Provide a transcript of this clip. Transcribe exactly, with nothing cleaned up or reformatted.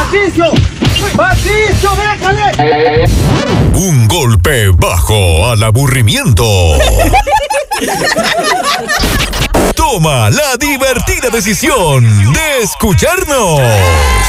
¡Patricio! ¡Patricio, déjale! Un golpe bajo al aburrimiento. Toma la divertida decisión de escucharnos.